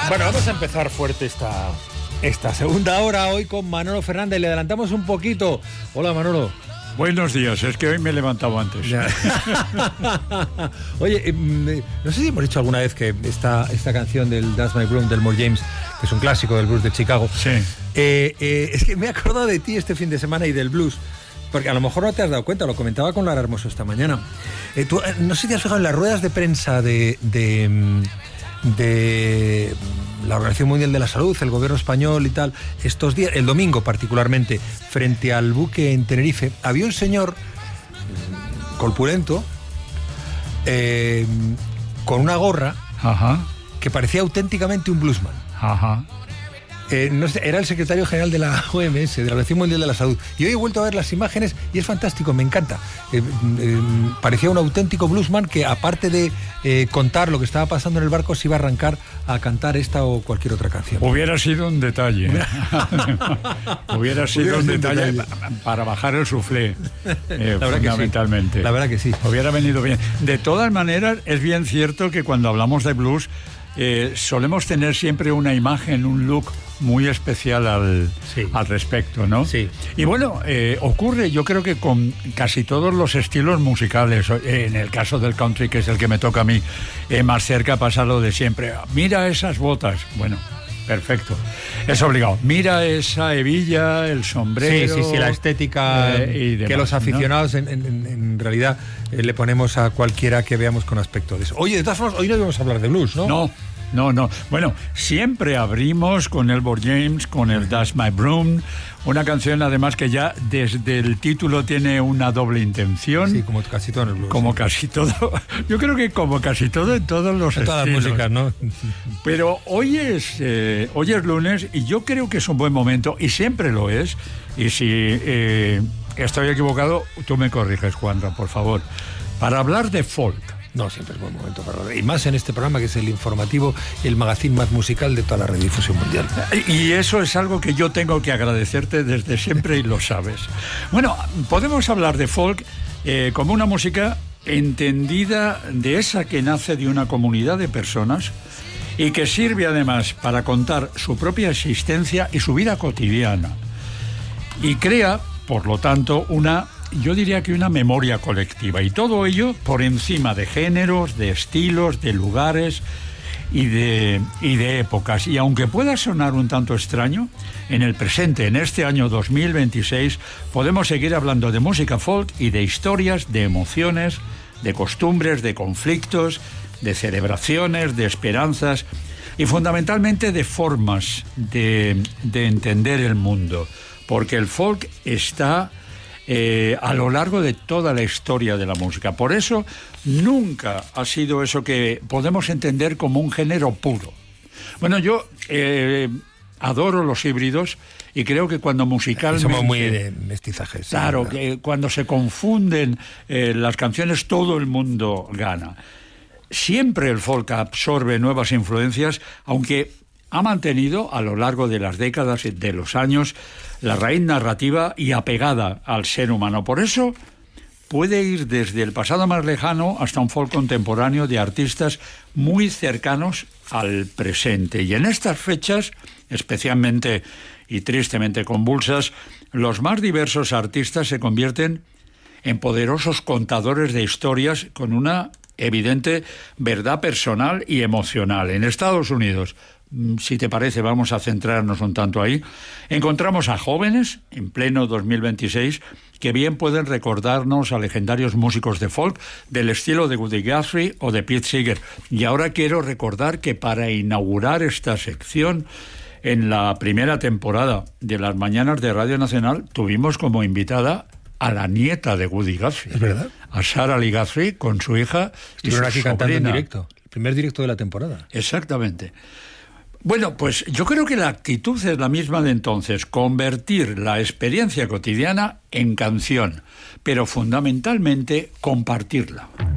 Bueno, vamos a empezar fuerte esta segunda hora hoy con Manolo Fernández. Le adelantamos un poquito. Hola, Manolo. Buenos días, es que hoy me he levantado antes. Oye, no sé si hemos dicho alguna vez que esta canción del That's My Broom del More James, que es un clásico del blues de Chicago. Sí. Es que me he acordado de ti este fin de semana y del blues. Porque a lo mejor no te has dado cuenta, lo comentaba con Lara Hermoso esta mañana. Tú, no sé si te has fijado en las ruedas de prensa de la Organización Mundial de la Salud, el gobierno español y tal, estos días, el domingo particularmente, frente al buque en Tenerife, había un señor corpulento con una gorra. Ajá. Que parecía auténticamente un bluesman. Ajá. No sé, era el secretario general de la OMS, de la Organización Mundial de la Salud. Y hoy he vuelto a ver las imágenes y es fantástico, me encanta. Parecía un auténtico bluesman que, aparte de contar lo que estaba pasando en el barco, se iba a arrancar a cantar esta o cualquier otra canción. Hubiera sido un detalle. Hubiera sido un detalle para bajar el suflé, fundamentalmente. La verdad que sí. Hubiera venido bien. De todas maneras, es bien cierto que cuando hablamos de blues, solemos tener siempre una imagen, un look muy especial al respecto, ¿no? Sí. Y bueno, ocurre, yo creo que con casi todos los estilos musicales. En el caso del country, que es el que me toca a mí, más cerca pasa lo de siempre. Mira esas botas. Bueno, perfecto. Es obligado. Mira esa hebilla, el sombrero. Sí, la estética y demás, que los aficionados, ¿no? en realidad le ponemos a cualquiera que veamos con aspecto de eso. Oye, de todas formas, hoy no vamos a hablar de blues, ¿no? No. Bueno, siempre abrimos con Elmore James, con el That's My Broom, una canción además que ya desde el título tiene una doble intención. Sí, como casi todo en el blues. Como casi todo. Yo creo que como casi todo en todos los estilos. Todas las músicas, ¿no? Pero hoy es lunes y yo creo que es un buen momento, y siempre lo es, y si estoy equivocado, tú me corriges, Juanra, por favor, para hablar de folk. No, siempre es buen momento para hablar. Y más en este programa, que es el informativo y el magazine más musical de toda la radiodifusión mundial. Y eso es algo que yo tengo que agradecerte desde siempre y lo sabes. Bueno, podemos hablar de folk como una música entendida, de esa que nace de una comunidad de personas y que sirve además para contar su propia existencia y su vida cotidiana. Y crea, por lo tanto, yo diría que una memoria colectiva, y todo ello por encima de géneros, de estilos, de lugares y de épocas. Y aunque pueda sonar un tanto extraño, en el presente, en este año 2026, podemos seguir hablando de música folk y de historias, de emociones, de costumbres, de conflictos, de celebraciones, de esperanzas y fundamentalmente de formas de entender el mundo, porque el folk está a lo largo de toda la historia de la música. Por eso nunca ha sido eso que podemos entender como un género puro. Bueno, yo adoro los híbridos y creo que cuando musicalmente... Somos muy de mestizajes. Claro, sí, que cuando se confunden las canciones, todo el mundo gana. Siempre el folk absorbe nuevas influencias, aunque ha mantenido a lo largo de las décadas y de los años la raíz narrativa y apegada al ser humano. Por eso puede ir desde el pasado más lejano hasta un folk contemporáneo de artistas muy cercanos al presente. Y en estas fechas, especialmente y tristemente convulsas, los más diversos artistas se convierten en poderosos contadores de historias con una evidente verdad personal y emocional. En Estados Unidos, si te parece, vamos a centrarnos un tanto ahí, encontramos a jóvenes, en pleno 2026, que bien pueden recordarnos a legendarios músicos de folk del estilo de Woody Guthrie o de Pete Seeger. Y ahora quiero recordar que para inaugurar esta sección, en la primera temporada de las Mañanas de Radio Nacional, tuvimos como invitada a la nieta de Woody Guthrie. ¿Es verdad? A Sarah Lee Guthrie, con su hija y su Estuvieron aquí cantando en sobrina. directo. El primer directo de la temporada. Exactamente. Bueno, pues yo creo que la actitud es la misma de entonces, convertir la experiencia cotidiana en canción, pero fundamentalmente compartirla.